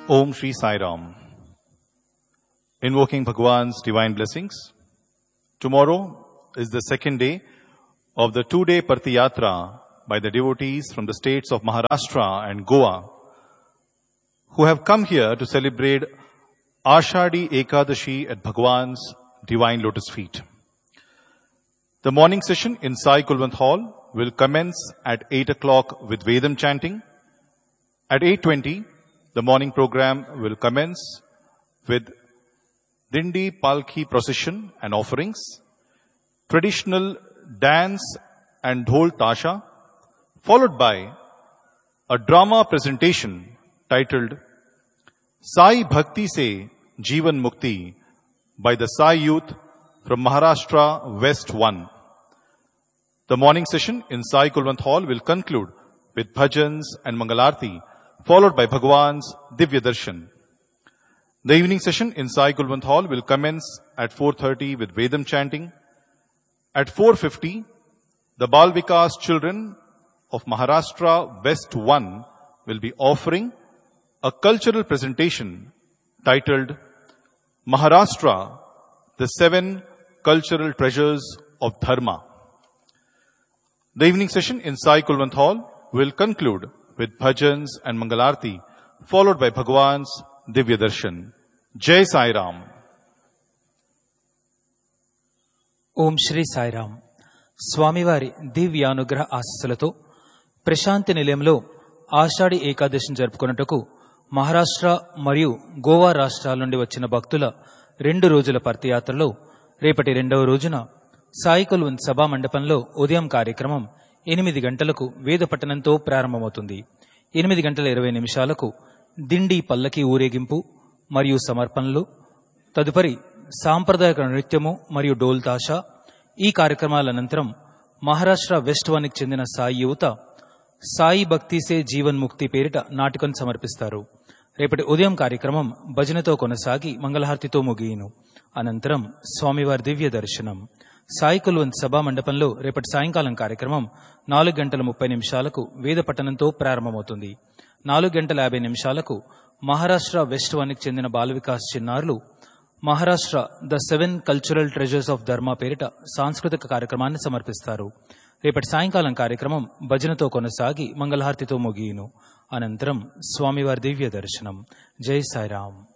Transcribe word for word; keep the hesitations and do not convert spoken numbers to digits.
Om Shri Sai Ram. Invoking Bhagwan's divine blessings. Tomorrow is the second day of the two-day Partiyatra by the devotees from the states of Maharashtra and Goa who have come here to celebrate Ashadi Ekadashi at Bhagwan's divine lotus feet. The morning session in Sai Kulwant Hall will commence at eight o'clock with Vedam chanting. At eight twenty, the morning program will commence with Dindi Palki procession and offerings, traditional dance and dhol tasha, followed by a drama presentation titled Sai Bhakti Se Jeevan Mukti by the Sai Youth from Maharashtra West one. The morning session in Sai Kulwant Hall will conclude with bhajans and Mangalarti, followed by Bhagwan's Divya Darshan. The evening session in Sai Kulwant Hall will commence at four thirty with Vedam chanting. At four fifty, the Bal Vikas children of Maharashtra West one will be offering a cultural presentation titled Maharashtra, the Seven Cultural Treasures of Dharma. The evening session in Sai Kulwant Hall will conclude with bhajans and Mangalarti, followed by Bhagwan's Divya Darshan. Jai Sai Ram. Om Shri Sai Ram. స్వామివారి దివ్యానుగ్రహ ఆశీస్సులతో ప్రశాంతి నిలయంలో ఆషాఢి ఏకాదశిని జరుపుకున్నటకు మహారాష్ట్ర మరియు గోవా రాష్ట్రాల నుండి వచ్చిన భక్తుల రెండు రోజుల పర్తియాత్రలో రేపటి రెండవ రోజున సాయి కుల్వంత్ సభా మండపంలో ఉదయం కార్యక్రమం ఎనిమిది గంటలకు వేద పఠనంతో ప్రారంభమవుతుంది. ఎనిమిది గంటల ఇరవై నిమిషాలకు దిండి పల్లకి ఊరేగింపు మరియు సమర్పణలు, తదుపరి సాంప్రదాయక నృత్యము మరియు డోల్ తాషా. ఈ కార్యక్రమాల అనంతరం మహారాష్ట్ర వెస్ట్ వన్ కి చెందిన సాయి యువత సాయి భక్తిసే జీవన్ ముక్తి పేరిట నాటకం సమర్పిస్తారు. రేపటి ఉదయం కార్యక్రమం భజనతో కొనసాగి మంగళహారతితో ముగియును. అనంతరం స్వామివారి దివ్య దర్శనం. సాయి కుల్వంత్ సభా మండపంలో రేపటి సాయంకాలం కార్యక్రమం నాలుగు గంటల ముప్పై నిమిషాలకు వేద పఠనంతో ప్రారంభమవుతుంది. నాలుగు గంటల యాభై నిమిషాలకు మహారాష్ట్ర వెస్ట్ వన్ కి చెందిన బాల వికాస్ చిన్నారులు Maharashtra the seven cultural treasures of ధర్మా పేరిట సాంస్కృతిక కార్యక్రమాన్ని సమర్పిస్తారు. రేపటి సాయంకాలం కార్యక్రమం భజనతో కొనసాగి మంగళహారతితో ముగియును. అనంతరం స్వామివారి దివ్య దర్శనం. జై సాయిరాం.